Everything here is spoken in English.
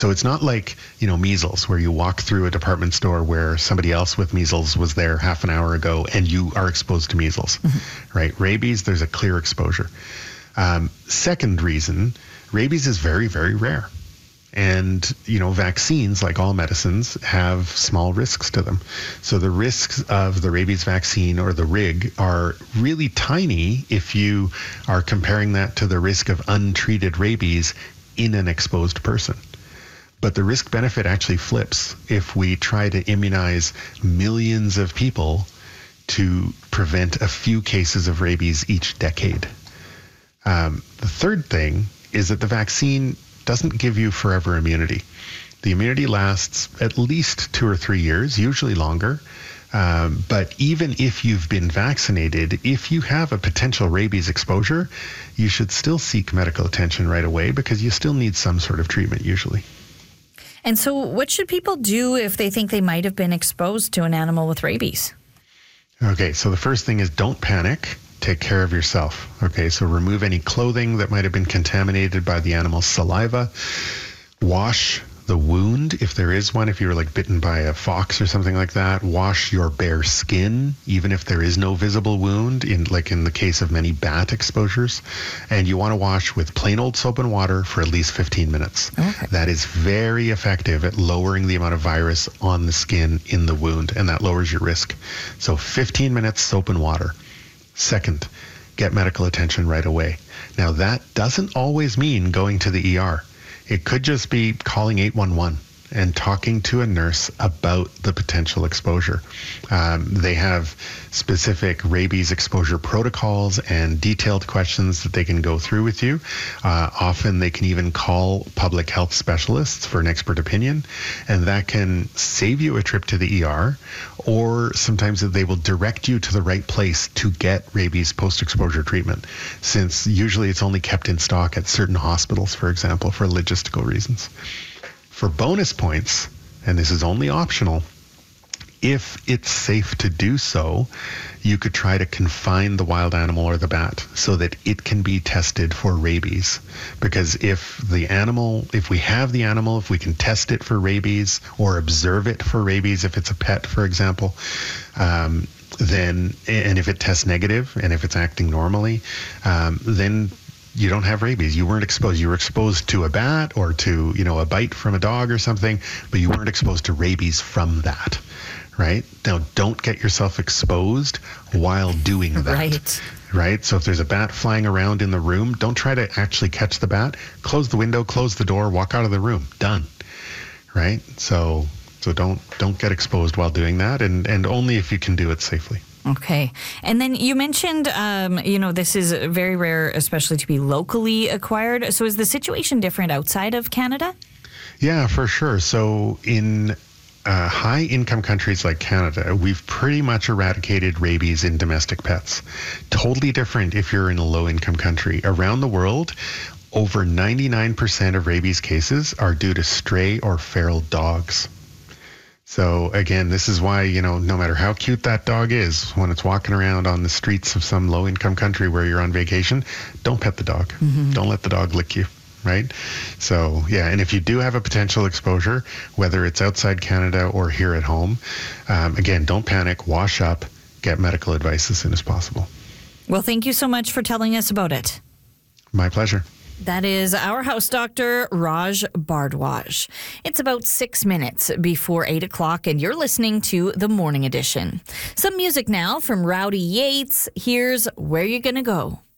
So it's not like, measles, where you walk through a department store where somebody else with measles was there half an hour ago and you are exposed to measles, right? Rabies, there's a clear exposure. Second reason, rabies is very, very rare. And, vaccines, like all medicines, have small risks to them. So the risks of the rabies vaccine or the RIG are really tiny if you are comparing that to the risk of untreated rabies in an exposed person. But the risk benefit actually flips if we try to immunize millions of people to prevent a few cases of rabies each decade. The third thing is that the vaccine doesn't give you forever immunity. The immunity lasts at least 2 or 3 years, usually longer. But even if you've been vaccinated, if you have a potential rabies exposure, you should still seek medical attention right away because you still need some sort of treatment usually. And so what should people do if they think they might have been exposed to an animal with rabies? Okay, so the first thing is don't panic. Take care of yourself. Okay, so remove any clothing that might have been contaminated by the animal's saliva. Wash the wound, if there is one, if you were bitten by a fox or something like that. Wash your bare skin, even if there is no visible wound, in the case of many bat exposures. And you want to wash with plain old soap and water for at least 15 minutes. Okay. That is very effective at lowering the amount of virus on the skin in the wound, and that lowers your risk. So 15 minutes soap and water. Second, get medical attention right away. Now, that doesn't always mean going to the ER. It could just be calling 811 and talking to a nurse about the potential exposure. They have specific rabies exposure protocols and detailed questions that they can go through with you. Often they can even call public health specialists for an expert opinion, and that can save you a trip to the ER, or sometimes they will direct you to the right place to get rabies post-exposure treatment, since usually it's only kept in stock at certain hospitals, for example, for logistical reasons. For bonus points, and this is only optional, if it's safe to do so, you could try to confine the wild animal or the bat so that it can be tested for rabies. Because if we have the animal, if we can test it for rabies or observe it for rabies, if it's a pet, for example, then, and if it tests negative and if it's acting normally, then you don't have rabies. You weren't exposed. You were exposed to a bat or to, a bite from a dog or something, but you weren't exposed to rabies from that, right? Now, don't get yourself exposed while doing that. Right? So if there's a bat flying around in the room, don't try to actually catch the bat. Close the window, close the door, walk out of the room. Done. Right? So don't get exposed while doing that, and only if you can do it safely. Okay. And then you mentioned, this is very rare, especially to be locally acquired. So is the situation different outside of Canada? Yeah, for sure. So in high-income countries like Canada, we've pretty much eradicated rabies in domestic pets. Totally different if you're in a low-income country. Around the world, over 99% of rabies cases are due to stray or feral dogs. So again, this is why, no matter how cute that dog is, when it's walking around on the streets of some low-income country where you're on vacation, don't pet the dog. Mm-hmm. Don't let the dog lick you, right? So, yeah, and if you do have a potential exposure, whether it's outside Canada or here at home, again, don't panic, wash up, get medical advice as soon as possible. Well, thank you so much for telling us about it. My pleasure. That is our house doctor, Raj Bhardwaj. It's about 6 minutes before 8 o'clock, and you're listening to The Morning Edition. Some music now from Rowdy Yates. Here's Where You Gonna Go.